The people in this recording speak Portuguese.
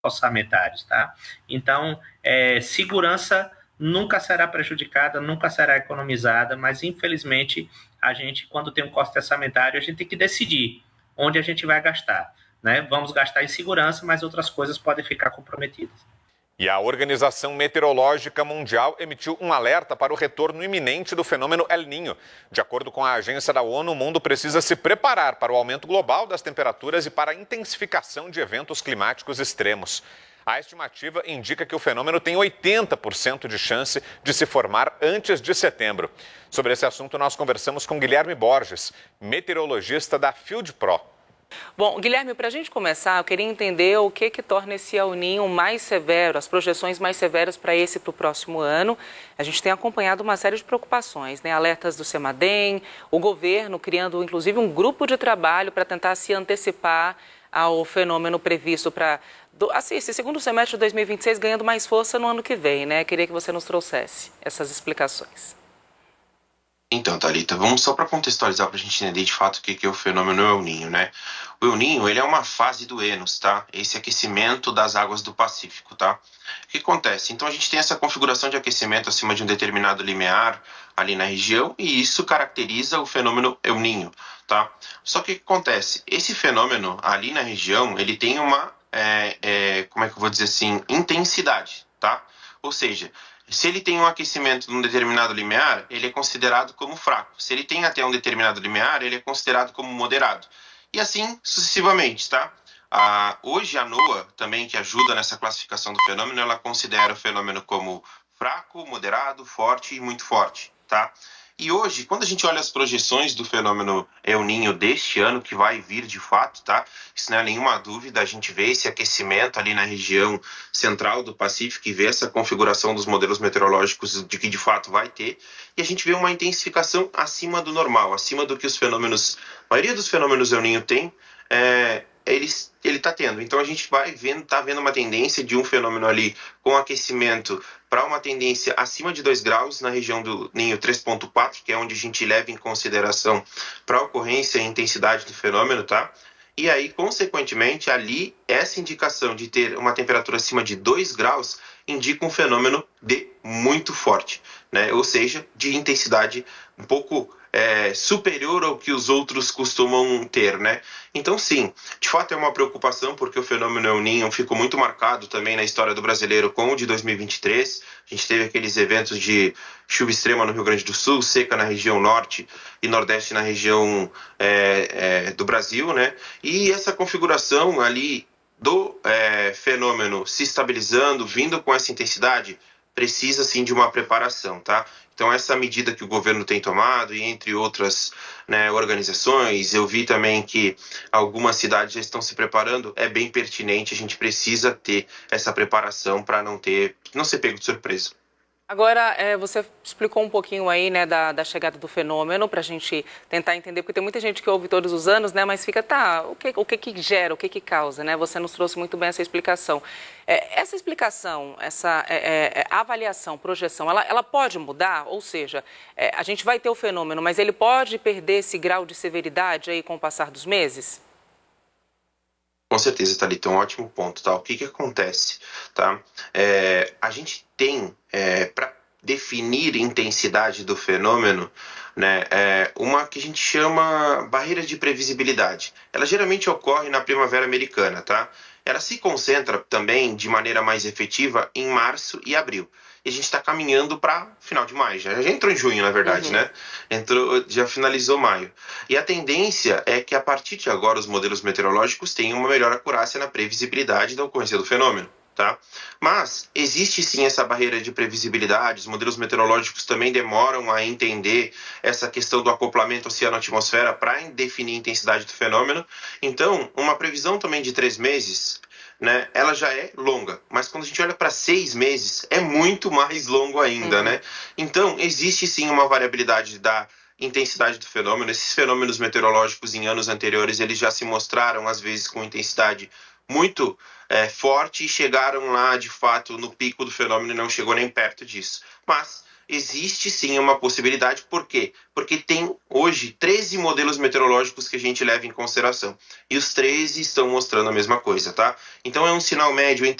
orçamentários, tá? Então, segurança nunca será prejudicada, nunca será economizada, mas infelizmente a gente, quando tem um corte orçamentário, a gente tem que decidir onde a gente vai gastar, né? Vamos gastar em segurança, mas outras coisas podem ficar comprometidas. E a Organização Meteorológica Mundial emitiu um alerta para o retorno iminente do fenômeno El Niño. De acordo com a agência da ONU, o mundo precisa se preparar para o aumento global das temperaturas e para a intensificação de eventos climáticos extremos. A estimativa indica que o fenômeno tem 80% de chance de se formar antes de setembro. Sobre esse assunto, nós conversamos com Guilherme Borges, meteorologista da FieldPro. Bom, Guilherme, para a gente começar, eu queria entender o que torna esse El Niño mais severo, as projeções mais severas para o próximo ano. A gente tem acompanhado uma série de preocupações, né? Alertas do CEMADEM, o governo criando inclusive um grupo de trabalho para tentar se antecipar ao fenômeno previsto para esse segundo semestre de 2026 ganhando mais força no ano que vem, né? Queria que você nos trouxesse essas explicações. Então, Thalita, vamos só para contextualizar para a gente entender de fato o que é o fenômeno El Niño, né? O El Niño, ele é uma fase do Enos, tá? Esse aquecimento das águas do Pacífico, tá? O que acontece? Então, a gente tem essa configuração de aquecimento acima de um determinado limiar ali na região e isso caracteriza o fenômeno El Niño, tá? Só que o que acontece? Esse fenômeno ali na região, ele tem uma, como é que eu vou dizer assim, intensidade, tá? Ou seja, se ele tem um aquecimento num determinado limiar, ele é considerado como fraco. Se ele tem até um determinado limiar, ele é considerado como moderado. E assim sucessivamente, tá? Hoje a NOAA, também que ajuda nessa classificação do fenômeno, ela considera o fenômeno como fraco, moderado, forte e muito forte, tá? E hoje, quando a gente olha as projeções do fenômeno El Niño deste ano, que vai vir de fato, tá? Isso não é nenhuma dúvida, a gente vê esse aquecimento ali na região central do Pacífico e vê essa configuração dos modelos meteorológicos de que de fato vai ter, e a gente vê uma intensificação acima do normal, acima do que a maioria dos fenômenos El Niño tem, ele está tendo. Então a gente está vendo uma tendência de um fenômeno ali com aquecimento para uma tendência acima de 2 graus na região do Ninho 3.4, que é onde a gente leva em consideração para a ocorrência e intensidade do fenômeno, tá? E aí, consequentemente, ali, essa indicação de ter uma temperatura acima de 2 graus indica um fenômeno de muito forte, né? Ou seja, de intensidade um pouco superior ao que os outros costumam ter, né? Então, sim, de fato é uma preocupação porque o fenômeno El Niño ficou muito marcado também na história do brasileiro com o de 2023. A gente teve aqueles eventos de chuva extrema no Rio Grande do Sul, seca na região norte e nordeste na região do Brasil, né? E essa configuração ali do fenômeno se estabilizando, vindo com essa intensidade, precisa sim de uma preparação, tá? Então essa medida que o governo tem tomado e entre outras, né, organizações, eu vi também que algumas cidades já estão se preparando, é bem pertinente, a gente precisa ter essa preparação para não ser pego de surpresa. Agora, você explicou um pouquinho aí, né, da chegada do fenômeno, para a gente tentar entender, porque tem muita gente que ouve todos os anos, né, mas fica, o que gera, o que causa, né? Você nos trouxe muito bem essa explicação. Essa explicação, essa avaliação, projeção, ela pode mudar? Ou seja, a gente vai ter o fenômeno, mas ele pode perder esse grau de severidade aí com o passar dos meses? Com certeza, Thalita, um ótimo ponto, tá? O que acontece, tá? A gente tem, para definir a intensidade do fenômeno, né, uma que a gente chama barreira de previsibilidade. Ela geralmente ocorre na primavera americana, tá? Ela se concentra também de maneira mais efetiva em março e abril. E a gente está caminhando para final de maio. Já entrou em junho, na verdade, né? Já finalizou maio. E a tendência é que a partir de agora os modelos meteorológicos tenham uma melhor acurácia na previsibilidade da ocorrência do fenômeno, tá? Mas existe sim essa barreira de previsibilidade. Os modelos meteorológicos também demoram a entender essa questão do acoplamento oceano-atmosfera para definir a intensidade do fenômeno. Então, uma previsão também de 3 meses, né, ela já é longa, mas quando a gente olha para 6 meses, é muito mais longo ainda, né? Então, existe sim uma variabilidade da intensidade do fenômeno. Esses fenômenos meteorológicos em anos anteriores, eles já se mostraram, às vezes, com intensidade muito forte e chegaram lá, de fato, no pico do fenômeno e não chegou nem perto disso. Mas existe sim uma possibilidade, por quê? Porque tem hoje 13 modelos meteorológicos que a gente leva em consideração, e os 13 estão mostrando a mesma coisa, tá? Então é um sinal médio entre